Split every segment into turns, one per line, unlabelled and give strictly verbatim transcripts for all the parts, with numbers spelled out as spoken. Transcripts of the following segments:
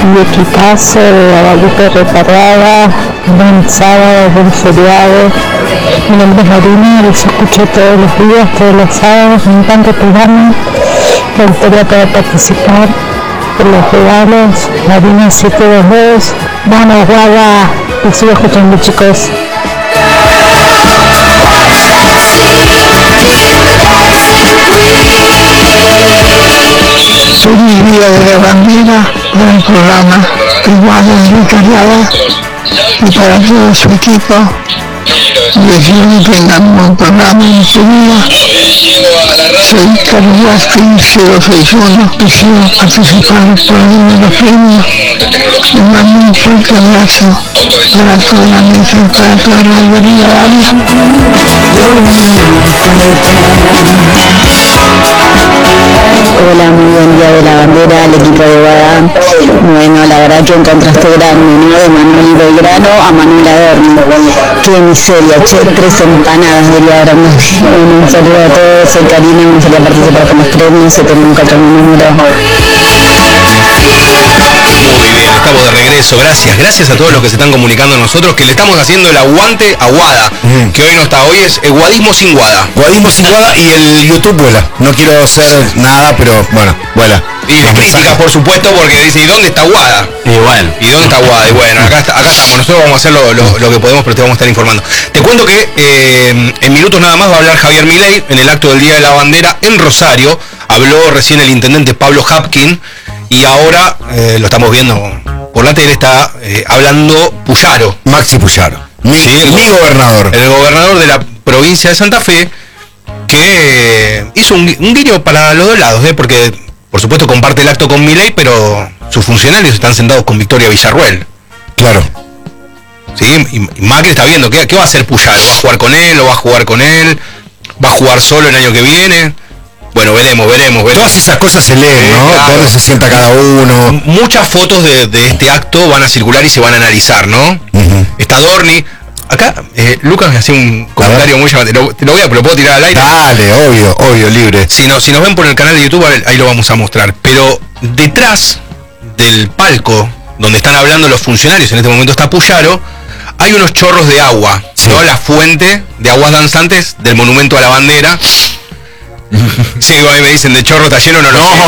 un equipazo de Guadalupe Reparada, buen sábado, buen feriado. Mi nombre es Marina, los escucho todos los días, todos los sábados, me encanta el programa. Me gustaría poder participar por los regalos. Marina siete dos dos. Vamos, Guada, te sigo escuchando, chicos.
Feliz día de la bandera, buen programa, igual es Ricardo y para todo su equipo. Deseo que tengan un buen programa en este día. Soy Carlos Vázquez, cero seis uno, deseo participar por uno de los premios. Les mando un fuerte abrazo para toda la mesa, para toda la alegría.
Hola, muy buen día de la bandera, al equipo de Guadá. Bueno, la verdad que un contraste grande, ¿no? De Manuel Belgrano a Manuel Adorni. Qué miseria, che, tres empanadas diría ahora mismo. Un saludo a todos, soy Karina, me gustaría participar con los premios, se tiene un cuatro mi número.
Muy bien, estamos de regreso, gracias, gracias a todos los que se están comunicando a nosotros, que le estamos haciendo el aguante a Guada, mm. que hoy no está, hoy es el Guadismo sin Guada.
Guadismo sin Guada y el YouTube vuela, no quiero hacer nada, pero bueno, vuela.
Y de críticas, por supuesto, porque dice, ¿y dónde está Guada?
Y bueno.
¿Y dónde está Guada? Y bueno, acá, está, acá estamos, nosotros vamos a hacer lo, lo, lo que podemos, pero te vamos a estar informando. Te cuento que eh, en minutos nada más va a hablar Javier Milei en el acto del Día de la Bandera en Rosario. Habló recién el intendente Pablo Hapkin y ahora eh, lo estamos viendo por la tele, está eh, hablando Puyaro.
Maxi Puyaro. Mi,
sí, el,
mi gobernador.
El gobernador de la provincia de Santa Fe, que hizo un, un guiño para los dos lados, ¿eh? Porque por supuesto comparte el acto con Milei, pero sus funcionarios están sentados con Victoria Villarruel.
Claro.
Sí, y, y Macri está viendo, ¿qué, ¿qué va a hacer Puyaro? ¿Va a jugar con él? ¿O va a jugar con él? ¿Va a jugar solo el año que viene? Bueno, veremos, veremos, veremos.
Todas esas cosas se leen, ¿no? Claro. ¿Dónde se sienta cada uno?
Muchas fotos de, de este acto van a circular y se van a analizar, ¿no? Uh-huh. Está Adorni. Acá, eh, Lucas me hacía un comentario muy llamativo. Te lo voy a, pero lo puedo tirar al aire.
Dale, obvio, obvio, libre.
Si, no, si nos ven por el canal de YouTube, ahí lo vamos a mostrar. Pero detrás del palco, donde están hablando los funcionarios, en este momento está Puyaro, hay unos chorros de agua, sí. ¿no? La fuente de aguas danzantes del Monumento a la Bandera. Sí, ahí me dicen de chorro está lleno, no lo sé.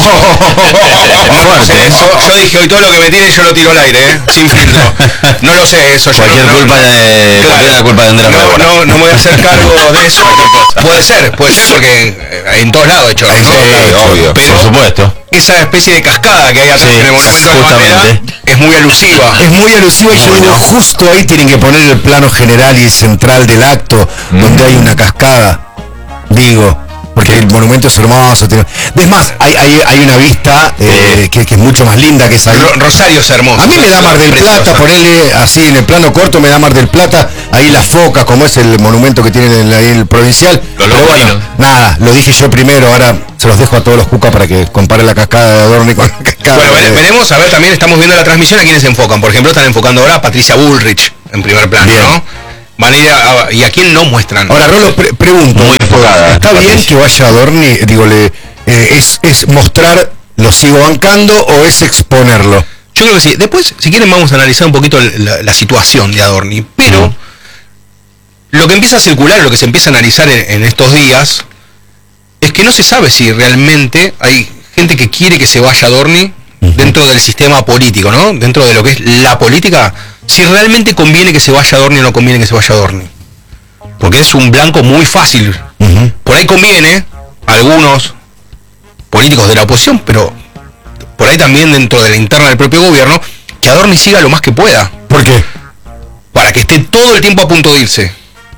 No, sé yo, yo dije hoy todo lo que me tire yo lo tiro al aire, ¿eh? Sin filtro. No lo sé eso.
Cualquier
no,
culpa
no,
de
claro,
cualquier culpa de Andrea
no, no, no me voy a hacer cargo de eso. Puede ser, puede ser porque en todos lados hay chorro.
Sí, ¿no? Obvio, pero por supuesto.
Esa especie de cascada que hay atrás, sí, en el Monumento de la Bandera es muy alusiva.
Es muy alusiva y yo digo, justo ahí tienen que poner el plano general y central del acto, mm. donde hay una cascada. Digo, porque el monumento es hermoso. Tiene... Es más, hay, hay, hay una vista eh, que, que es mucho más linda que esa.
Rosario es hermoso.
A mí me da Mar del Plata, ponerle así en el plano corto, me da Mar del Plata, ahí las focas, como es el monumento que tiene en el, el provincial.
Lo
Pero bueno, nada, lo dije yo primero, ahora se los dejo a todos los cucas para que comparen la cascada de Adorni con la cascada.
Bueno,
de...
veremos, a ver, también estamos viendo la transmisión a quienes se enfocan. Por ejemplo, están enfocando ahora a Patricia Bullrich en primer plano, bien, ¿no? Van a ir a, a, ¿y a quién no muestran?
Ahora, Rolo, pre pregunto, muy enfocada, ¿está bien Patricia que vaya Adorni? Digo, le, eh, es, ¿es mostrar lo sigo bancando o es exponerlo?
Yo creo que sí. Después, si quieren, vamos a analizar un poquito la, la situación de Adorni. Pero uh-huh. lo que empieza a circular, lo que se empieza a analizar en, en estos días, es que no se sabe si realmente hay gente que quiere que se vaya Adorni uh-huh. dentro del sistema político, ¿no? Dentro de lo que es la política, si realmente conviene que se vaya Adorni o no conviene que se vaya Adorni. Porque es un blanco muy fácil. Uh-huh. Por ahí conviene a algunos políticos de la oposición, pero por ahí también dentro de la interna del propio gobierno, que Adorni siga lo más que pueda.
¿Por qué?
Para que esté todo el tiempo a punto de irse.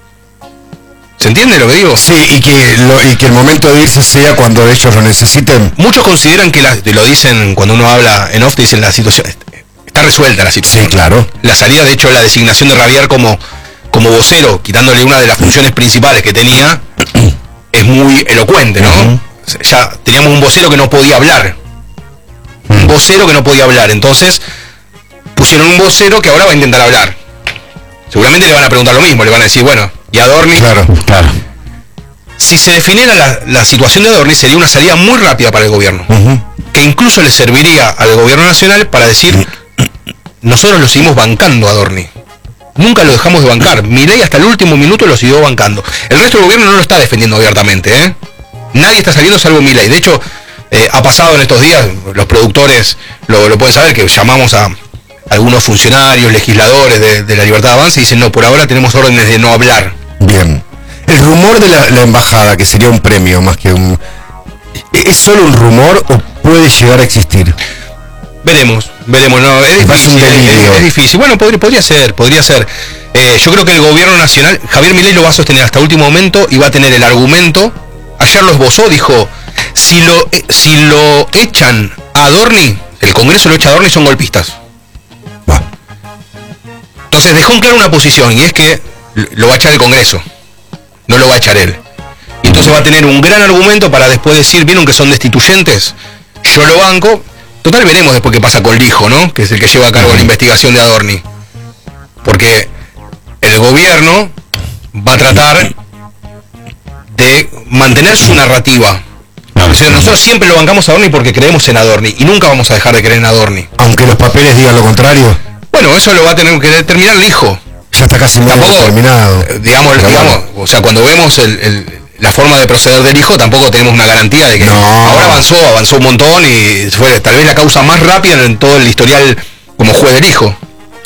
¿Se entiende lo que digo?
Sí, y que, lo, y que el momento de irse sea cuando ellos lo necesiten.
Muchos consideran que la, lo dicen cuando uno habla en off, dicen la situación está resuelta, la situación.
Sí, claro.
La salida, de hecho, la designación de Rabier como, como vocero, quitándole una de las funciones principales que tenía, es muy elocuente, ¿no? Uh-huh. Ya teníamos un vocero que no podía hablar. Uh-huh. Un vocero que no podía hablar. Entonces, pusieron un vocero que ahora va a intentar hablar. Seguramente le van a preguntar lo mismo, le van a decir, bueno, ¿y Adorni?
Claro, claro.
Si se definiera la, la situación de Adorni, sería una salida muy rápida para el gobierno. Uh-huh. Que incluso le serviría al gobierno nacional para decir, nosotros lo seguimos bancando a Adorni. Nunca lo dejamos de bancar. Milei hasta el último minuto lo siguió bancando. El resto del gobierno no lo está defendiendo abiertamente, ¿eh? Nadie está saliendo salvo Milei. De hecho, eh, ha pasado en estos días, los productores lo, lo pueden saber, que llamamos a algunos funcionarios, legisladores de, de la Libertad de Avance y dicen, no, por ahora tenemos órdenes de no hablar.
Bien. El rumor de la, la embajada, que sería un premio más que un... ¿Es solo un rumor o puede llegar a existir?
Veremos, veremos, no, es difícil, es, es difícil. Bueno, podría, podría ser, podría ser. Eh, yo creo que el gobierno nacional, Javier Milei lo va a sostener hasta el último momento y va a tener el argumento. Ayer lo esbozó, dijo, si lo, eh, si lo echan a Adorni, el Congreso lo echa a Adorni, son golpistas.
Va.
Entonces dejó en claro una posición, y es que lo va a echar el Congreso, no lo va a echar él. Y entonces va a tener un gran argumento para después decir, vieron que son destituyentes, yo lo banco. Total, veremos después qué pasa con Lijo, ¿no? Que es el que lleva a cargo la investigación de Adorni. Porque el gobierno va a tratar de mantener su narrativa. O sea, nosotros siempre lo bancamos a Adorni porque creemos en Adorni y nunca vamos a dejar de creer en Adorni.
Aunque los papeles digan lo contrario.
Bueno, eso lo va a tener que determinar Lijo.
Ya está casi medio terminado.
Digamos, digamos, o sea, cuando vemos el... el la forma de proceder del hijo, tampoco tenemos una garantía de que
no.
Ahora avanzó, avanzó un montón y fue tal vez la causa más rápida en todo el historial como juez del hijo.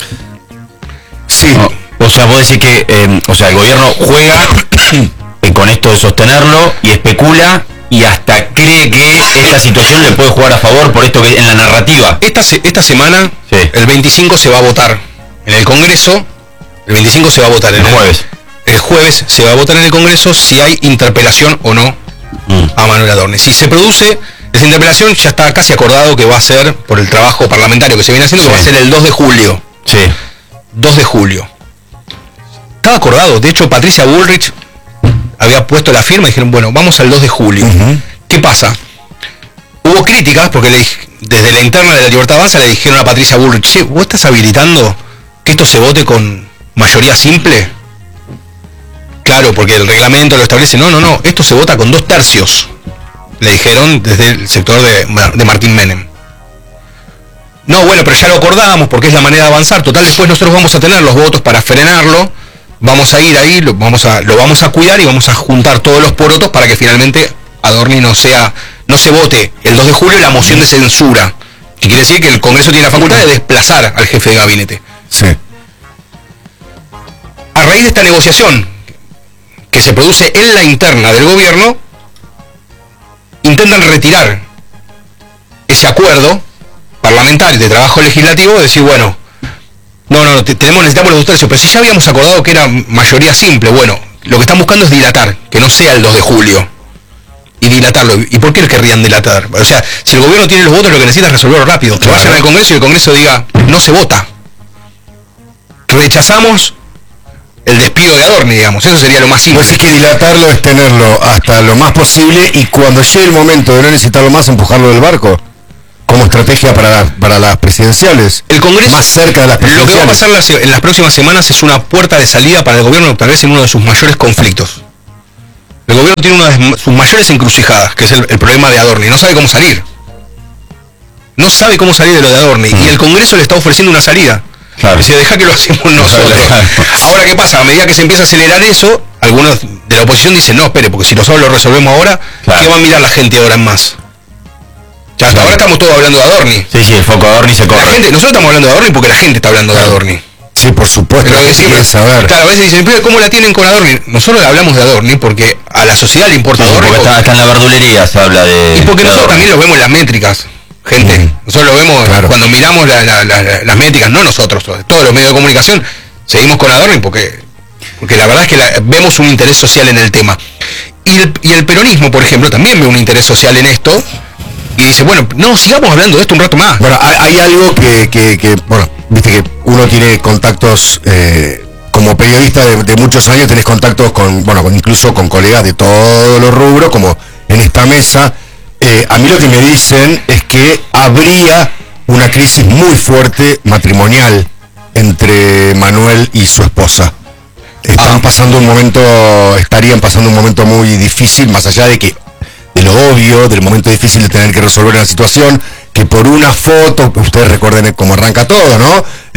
Sí. No, o sea, vos decís que, eh, o sea, el gobierno juega eh, con esto de sostenerlo y especula y hasta cree que esta situación le puede jugar a favor por esto que en la narrativa.
Esta, esta semana, sí. El veinticinco se va a votar en el Congreso, el veinticinco se va a votar en
el jueves.
El jueves se va a votar en el Congreso si hay interpelación o no mm. a Manuel Adorni. Si se produce esa interpelación, ya está casi acordado que va a ser, por el trabajo parlamentario que se viene haciendo, sí. que va a ser el dos de julio.
Sí.
dos de julio. Estaba acordado. De hecho, Patricia Bullrich había puesto la firma y dijeron, bueno, vamos al dos de julio. Uh-huh. ¿Qué pasa? Hubo críticas porque le, desde la interna de la Libertad de Avanza le dijeron a Patricia Bullrich, che, ¿vos estás habilitando que esto se vote con mayoría simple? Claro, porque el reglamento lo establece. No, no, no, esto se vota con dos tercios. Le dijeron desde el sector de, de Martín Menem. No, bueno, pero ya lo acordamos porque es la manera de avanzar. Total, después nosotros vamos a tener los votos para frenarlo. Vamos a ir ahí, lo vamos a, lo vamos a cuidar y vamos a juntar todos los porotos para que finalmente Adorni no sea, no se vote el dos de julio la moción de censura. Que quiere decir que el Congreso tiene la facultad de desplazar al jefe de gabinete.
Sí.
A raíz de esta negociación que se produce en la interna del gobierno, intentan retirar ese acuerdo parlamentario de trabajo legislativo, de decir, bueno, no, no, tenemos, necesitamos los dos tercios, pero si ya habíamos acordado que era mayoría simple, bueno, lo que están buscando es dilatar, que no sea el dos de julio, y dilatarlo. ¿Y por qué querrían dilatar? O sea, si el gobierno tiene los votos, lo que necesita es resolverlo rápido, que claro. Vayan al Congreso y el Congreso diga, no se vota. Rechazamos el despido de Adorni, digamos, eso sería lo más simple.
Pues es que dilatarlo es tenerlo hasta lo más posible y cuando llegue el momento de no necesitarlo más, empujarlo del barco. Como estrategia para, para las presidenciales.
El Congreso,
más cerca de las presidenciales.
Lo que va a pasar las, en las próximas semanas es una puerta de salida para el gobierno, tal vez en uno de sus mayores conflictos. El gobierno tiene una de sus mayores encrucijadas, que es el, el problema de Adorni. No sabe cómo salir. No sabe cómo salir de lo de Adorni. Mm. Y el Congreso le está ofreciendo una salida.
Claro.
Dice, deja que lo hacemos nosotros. Claro. Ahora, ¿qué pasa? A medida que se empieza a acelerar eso, algunos de la oposición dicen, no, espere, porque si nosotros lo resolvemos ahora, claro. ¿Qué va a mirar la gente ahora en más? Ya hasta ahora estamos todos hablando de Adorni.
Sí, sí, el foco de Adorni se corre.
La gente, nosotros estamos hablando de Adorni porque la gente está hablando de Adorni.
Sí, por supuesto.
Pero siempre, saber. Claro, a veces dicen, pero ¿cómo la tienen con Adorni? Nosotros hablamos de Adorni porque a la sociedad le importa sí, Adorni.
Porque está, está en la verdulería, se habla de...
Y porque nosotros también lo vemos en las métricas, gente. Mm. Nosotros lo vemos claro. Cuando miramos la, la, la, las métricas, no nosotros, todos los medios de comunicación, seguimos con Adorni porque, porque la verdad es que la, vemos un interés social en el tema. Y el, y el peronismo, por ejemplo, también ve un interés social en esto. Y dice, bueno, no, sigamos hablando de esto un rato más.
Bueno, hay, hay algo que, que, que, bueno, viste que uno tiene contactos, eh, como periodista de, de muchos años, tenés contactos con, bueno, con, incluso con colegas de todos los rubros, como en esta mesa. Eh, a mí lo que me dicen es que habría una crisis muy fuerte matrimonial entre Manuel y su esposa. Están ah. pasando un momento, estarían pasando un momento muy difícil, más allá de que de lo obvio, del momento difícil de tener que resolver la situación, que por una foto, ustedes recuerden cómo arranca todo, ¿no?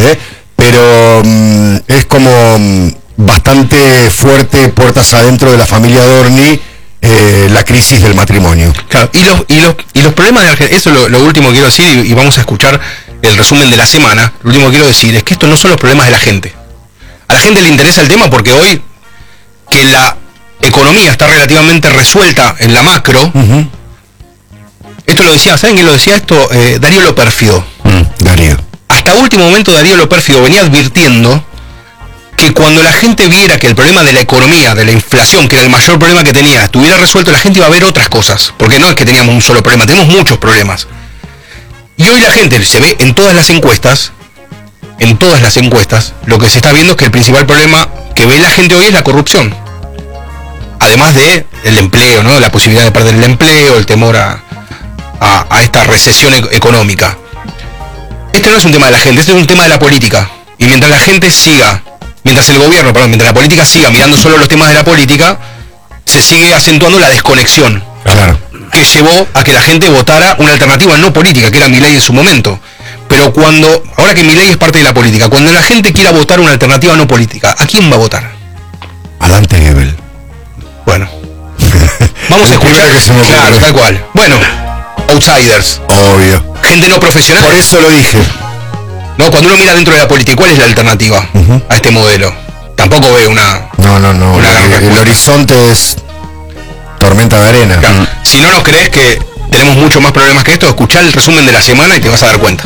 ¿eh? Pero mm, es como mm, bastante fuerte, puertas adentro de la familia Adorni, eh, la crisis del matrimonio.
Claro, y los, y los, y los problemas de Argentina, eso es lo, lo último que quiero decir, y, y vamos a escuchar el resumen de la semana. Lo último que quiero decir es que estos no son los problemas de la gente. A la gente le interesa el tema porque hoy, que la economía está relativamente resuelta en la macro, uh-huh. Esto lo decía, ¿saben quién lo decía esto? Eh, Darío Lo Pérfido.
Mm, Darío.
Hasta último momento Darío Lo Pérfido venía advirtiendo que cuando la gente viera que el problema de la economía, de la inflación, que era el mayor problema que tenía, estuviera resuelto, la gente iba a ver otras cosas. Porque no es que teníamos un solo problema, tenemos muchos problemas. Y hoy la gente se ve en todas las encuestas, en todas las encuestas, lo que se está viendo es que el principal problema que ve la gente hoy es la corrupción. Además de el empleo, ¿no? La posibilidad de perder el empleo, el temor a, a, a esta recesión e- económica. Este no es un tema de la gente, este es un tema de la política. Y mientras la gente siga, mientras el gobierno, perdón, mientras la política siga mirando solo los temas de la política, se sigue acentuando la desconexión.
Claro.
Que llevó a que la gente votara una alternativa no política, que era Milei en su momento. Pero cuando, ahora que Milei es parte de la política, cuando la gente quiera votar una alternativa no política, ¿a quién va a votar?
A Dante Gebel.
Bueno. Vamos a escuchar.
Que se me
claro, tal cual. Bueno, outsiders.
Obvio.
Gente no profesional.
Por eso lo dije.
No, cuando uno mira dentro de la política, ¿cuál es la alternativa uh-huh. a este modelo? Tampoco ve una...
No, no, no.
Una
el, el horizonte es tormenta de arena.
Claro.
Uh-huh.
Si no nos crees que tenemos mucho más problemas que esto, escuchá el resumen de la semana y te vas a dar cuenta.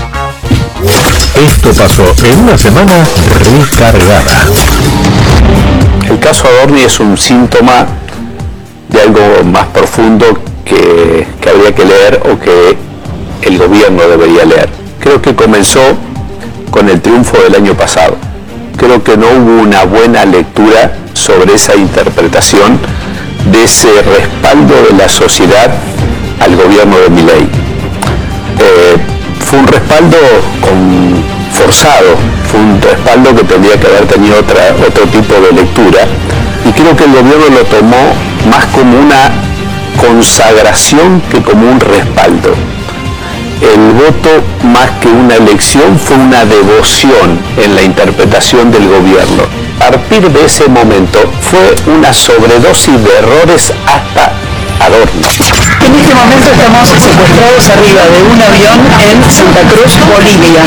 Esto pasó en una semana recargada.
El caso Adorni es un síntoma de algo más profundo que, que habría que leer o que el gobierno debería leer. Creo que comenzó con el triunfo del año pasado. Creo que no hubo una buena lectura sobre esa interpretación de ese respaldo de la sociedad al gobierno de Milei. Eh, fue un respaldo con, forzado, fue un respaldo que tendría que haber tenido otra, otro tipo de lectura, y creo que el gobierno lo tomó más como una consagración que como un respaldo. El voto, más que una elección, fue una devoción en la interpretación del gobierno. A partir de ese momento fue una sobredosis de errores hasta Adorni.
En este momento estamos secuestrados arriba de un avión en Santa Cruz, Bolivia.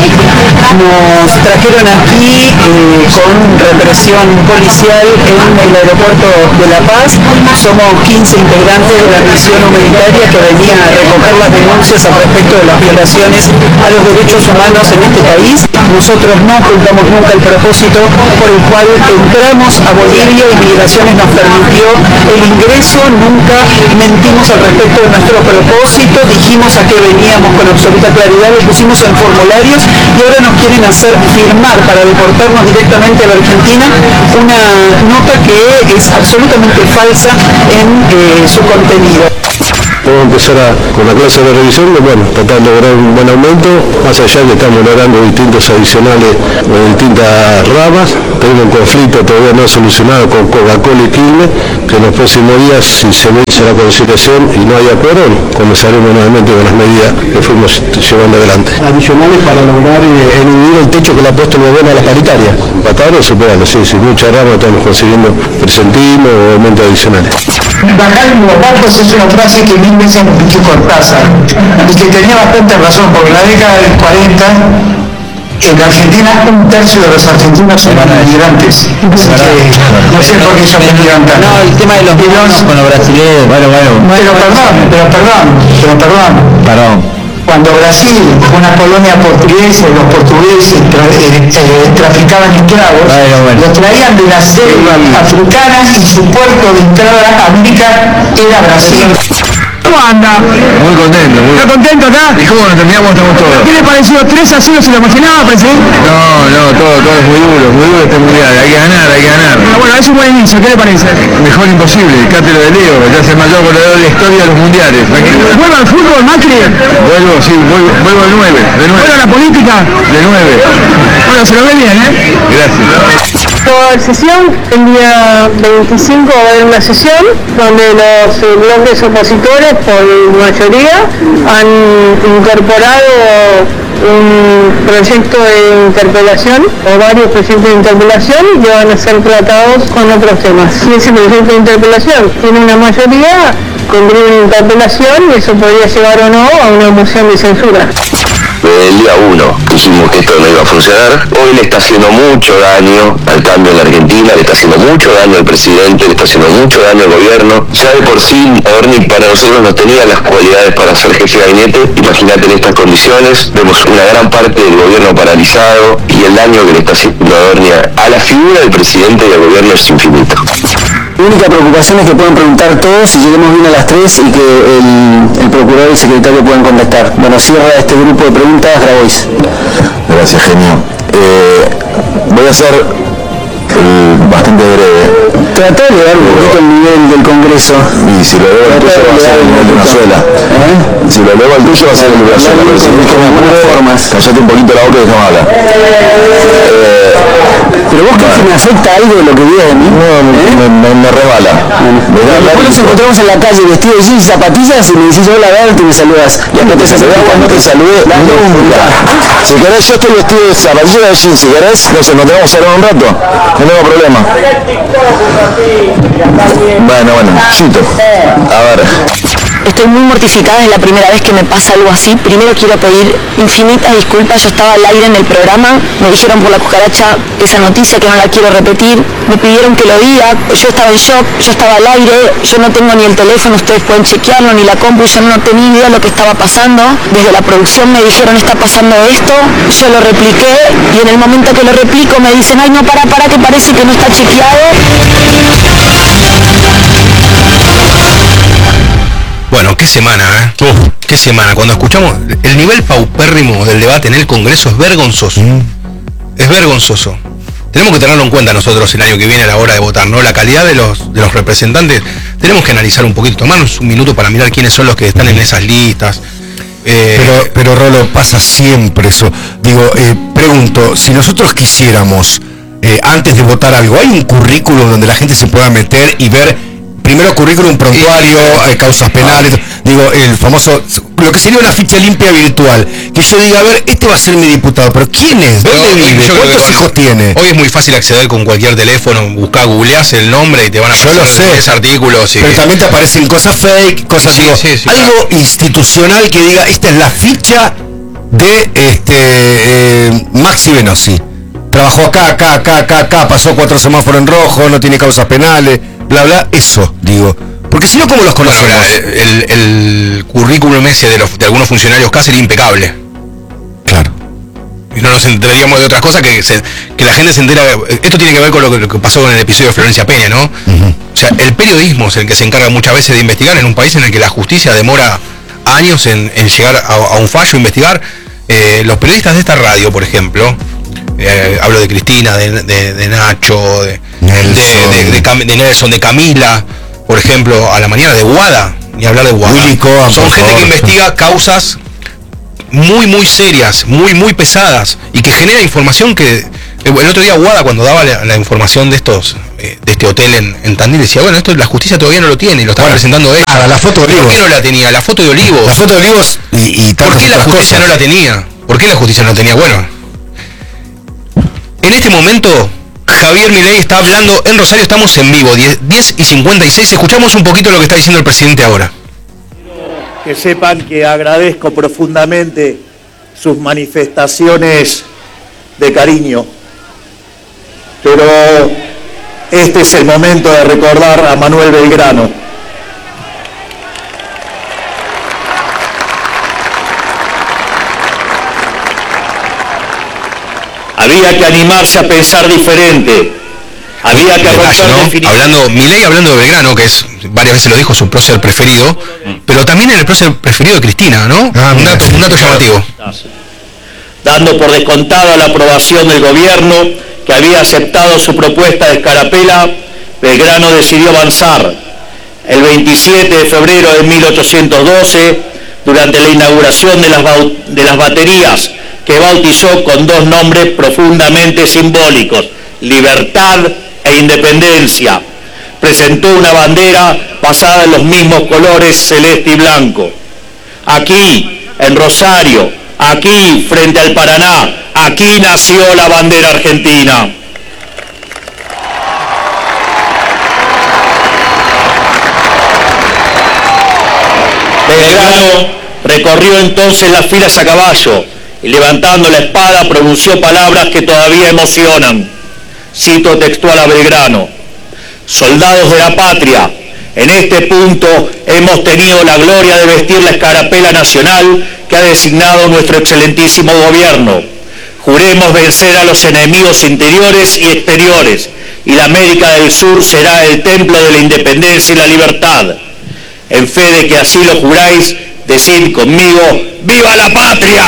Nos trajeron aquí eh, con represión policial en el aeropuerto de La Paz. Somos quince integrantes de la misión humanitaria que venía a recoger las denuncias al respecto de las violaciones a los derechos humanos en este país. Nosotros no ocultamos nunca el propósito por el cual entramos a Bolivia y Migraciones nos permitió el ingreso. Nunca mentimos al respecto de nuestro propósito, dijimos a qué veníamos con absoluta claridad, lo pusimos en formularios y ahora nos quieren hacer firmar para deportarnos directamente a la Argentina una nota que es absolutamente falsa en eh, su contenido.
Vamos a empezar a, con la clase de revisión, bueno, tratar de lograr un buen aumento, más allá que estamos logrando distintos adicionales de distintas ramas. Tenemos un conflicto todavía no solucionado con Coca-Cola y Quilmes, que en los próximos días, si se vence la conciliación y no hay acuerdo, comenzaremos nuevamente con las medidas que fuimos llevando adelante.
Adicionales para lograr eh, eludir el techo que le ha puesto el gobierno a la paritaria.
Empatar o superarlo, sí, sin mucha rama estamos consiguiendo presentismo o aumentos adicionales.
Bajar los barcos es una frase que mil veces repitió Cortázar y que tenía bastante razón, porque en la década del cuarenta en la Argentina un tercio de los argentinos eran inmigrantes. Así que no sé por qué se aprendieron tanto.
No, el tema de los bonos con los brasileños. Bueno, bueno.
Pero perdón, pero perdón, pero perdón.
Perdón.
Cuando Brasil, una colonia portuguesa, los portugueses tra eh, eh, traficaban esclavos, bueno, bueno. los traían de la selva africana y su puerto de entrada a América era Brasil. ¿Cómo anda?
Muy contento. Muy...
¿Está contento acá?
¿Y cómo nos terminamos? Estamos todos.
¿Qué le pareció? ¿tres a cero se lo imaginaba, presidente?
No, no, todo, todo es muy duro, muy duro este mundial. Hay que ganar, hay que ganar.
Ah, bueno, es un buen inicio. ¿Qué le parece?
Mejor imposible, cátelo de Leo, ya es el mayor goleador de la historia de los mundiales.
¿Vuelve al fútbol, Macri?
Vuelvo, sí, vuelvo, vuelvo al nueve.
¿Vuelve a la política?
De nueve.
Bueno, se lo ve bien, ¿eh?
Gracias.
La sesión, el día veinticinco va a haber una sesión donde los eh, bloques opositores por mayoría han incorporado un proyecto de interpelación o varios proyectos de interpelación y que van a ser tratados con otros temas. Si ese proyecto de interpelación tiene una mayoría, tendría una interpelación y eso podría llevar o no a una moción de censura.
Desde el día uno dijimos que esto no iba a funcionar. Hoy le está haciendo mucho daño al cambio en la Argentina, le está haciendo mucho daño al presidente, le está haciendo mucho daño al gobierno. Ya de por sí, Adorni para nosotros no tenía las cualidades para ser jefe de gabinete. Imagínate en estas condiciones, vemos una gran parte del gobierno paralizado y el daño que le está haciendo Adorni a la figura del presidente y al gobierno es infinito.
La única preocupación es que puedan preguntar todos y lleguemos bien a las tres y que el, el procurador y el secretario puedan contactar. Bueno, cierra este grupo de preguntas, Grabois.
Gracias, genio. Eh, voy a ser eh, bastante breve.
Tratá de elevar un poquito el nivel del Congreso.
Y si lo elevo al tuyo va a ser el nivel de una sola. ¿Eh? Si lo elevo al tuyo va a ser el nivel de una sola. Pero si no es algunas formas, callate un poquito la boca y dejame hablar. Eh,
¿Pero vos crees que me afecta algo de lo que digas de mí?
No, ¿Eh? me, me, me rebala.
Después nos encontramos en la calle vestido de jeans y zapatillas y me decís hola, Bert, y me saludas. Y hasta te saludé
cuando te saludé. Nunca. Si querés, yo estoy vestido de zapatillas de jeans. Si querés, no sé, nos tenemos que hablar un rato. No tengo problema. Bueno, bueno, chito. A ver.
Estoy muy mortificada, es la primera vez que me pasa algo así. Primero quiero pedir infinitas disculpas, yo estaba al aire en el programa, me dijeron por la cucaracha esa noticia que no la quiero repetir, me pidieron que lo diga, yo estaba en shock, yo estaba al aire, yo no tengo ni el teléfono, ustedes pueden chequearlo, ni la compu, yo no tenía idea de lo que estaba pasando. Desde la producción me dijeron está pasando esto, yo lo repliqué y en el momento que lo replico me dicen ay no, para, para, que parece que no está chequeado.
Bueno, qué semana, ¿eh? Uf, qué semana. Cuando escuchamos el nivel paupérrimo del debate en el Congreso es vergonzoso. Mm. Es vergonzoso. Tenemos que tenerlo en cuenta nosotros el año que viene a la hora de votar, ¿no? La calidad de los, de los representantes. Tenemos que analizar un poquito, tomarnos un minuto para mirar quiénes son los que están en esas listas.
Eh, pero, pero Rolo, pasa siempre eso. Digo, eh, pregunto, si nosotros quisiéramos, eh, antes de votar algo, ¿hay un currículum donde la gente se pueda meter y ver primero currículum prontuario, eh, causas penales, digo, el famoso, lo que sería una ficha limpia virtual, que yo diga, a ver, este va a ser mi diputado, pero ¿quién es? ¿Dónde vive? ¿Cuántos hijos tiene?
Hoy es muy fácil acceder con cualquier teléfono, buscar, googleás el nombre y te van a
aparecer
tres artículos. Y...
Pero también te aparecen cosas fake, cosas, sí, digo, sí, sí, algo claro. institucional que diga, esta es la ficha de este eh, Maxi Venosi. Trabajó acá, acá, acá, acá, acá, pasó cuatro semáforos en rojo, no tiene causas penales, bla, bla, eso, digo. Porque si no, ¿cómo los conocemos?
Bueno, el, el currículum ese de, los, de algunos funcionarios acá sería impecable.
Claro.
Y no nos enteraríamos de otras cosas que, se, que la gente se entera. Esto tiene que ver con lo que, lo que pasó con el episodio de Florencia Peña, ¿no? Uh-huh. O sea, el periodismo es el que se encarga muchas veces de investigar en un país en el que la justicia demora años en, en llegar a, a un fallo, investigar. Eh, los periodistas de esta radio, por ejemplo, eh, hablo de Cristina, de, de, de Nacho, de Nelson. De, de, de, de, de Nelson, de Camila, por ejemplo, a la mañana de Guada, ni hablar de Guada.
Cohen,
son gente
favor.
que investiga causas muy, muy serias, muy, muy pesadas y que genera información que... El otro día Guada, cuando daba la, la información de estos eh, de este hotel en, en Tandil, decía, bueno, esto la justicia todavía no lo tiene y lo está bueno, presentando ella.
Ah, la foto de Olivos.
¿Por qué no la tenía? La foto de Olivos.
La foto de Olivos y, y
¿Por qué la justicia cosas? no la tenía? ¿Por qué la justicia no la tenía? Bueno, en este momento Javier Milei está hablando en Rosario, estamos en vivo, diez y cincuenta y seis, escuchamos un poquito lo que está diciendo el presidente ahora.
Que sepan que agradezco profundamente sus manifestaciones de cariño, pero este es el momento de recordar a Manuel Belgrano. Había que animarse a pensar diferente. Había que romper
¿no? definitivamente. Hablando, Milei hablando de Belgrano, que es, varias veces lo dijo, su prócer preferido, pero también el prócer preferido de Cristina, ¿no? Ah, un, dato, un dato llamativo.
Dando por descontado la aprobación del gobierno que había aceptado su propuesta de Escarapela, Belgrano decidió avanzar. El veintisiete de febrero de mil ochocientos doce, durante la inauguración de las, de las baterías, que bautizó con dos nombres profundamente simbólicos, Libertad e Independencia, presentó una bandera basada en los mismos colores celeste y blanco. Aquí, en Rosario, aquí frente al Paraná, aquí nació la bandera argentina. Belgrano recorrió entonces las filas a caballo y levantando la espada pronunció palabras que todavía emocionan. Cito textual a Belgrano: soldados de la patria, en este punto hemos tenido la gloria de vestir la escarapela nacional que ha designado nuestro excelentísimo gobierno. Juremos vencer a los enemigos interiores y exteriores, y la América del Sur será el templo de la independencia y la libertad. En fe de que así lo juráis, decid conmigo: ¡viva la patria!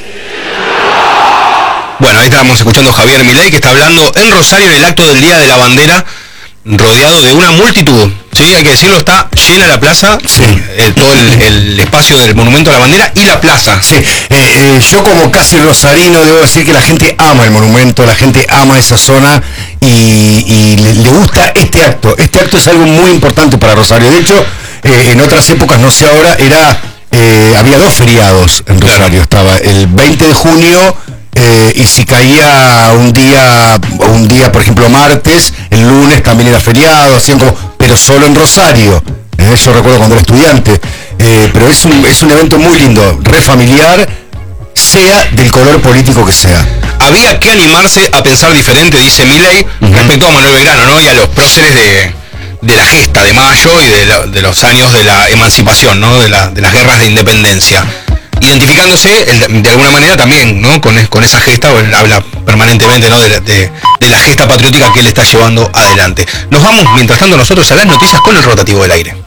Bueno, ahí estábamos escuchando a Javier Milei, que está hablando en Rosario en el acto del Día de la Bandera, rodeado de una multitud. Sí, hay que decirlo, está llena la plaza, sí. eh, todo el, el espacio del Monumento a la Bandera y la plaza.
Sí, eh, eh, yo como casi rosarino debo decir que la gente ama el monumento, la gente ama esa zona y, y le, le gusta este acto. Este acto es algo muy importante para Rosario. De hecho, eh, en otras épocas, no sé ahora, era eh, había dos feriados en Rosario. Estaba el veinte de junio, Eh, y si caía un día, un día por ejemplo martes, el lunes también era feriado, hacían como, pero solo en Rosario. Eh, yo recuerdo cuando era estudiante. Eh, pero es un, es un evento muy lindo, re familiar, sea del color político que sea.
Había que animarse a pensar diferente, dice Milei, uh-huh. respecto a Manuel Belgrano, ¿no? Y a los próceres de, de la gesta de mayo y de, la, de los años de la emancipación, ¿no? De, la, de las guerras de independencia. Identificándose el, de alguna manera también, ¿no? Con, con esa gesta, él habla permanentemente, ¿no? de, la, de, de la gesta patriótica que él está llevando adelante. Nos vamos, mientras tanto, nosotros a las noticias con el rotativo del aire.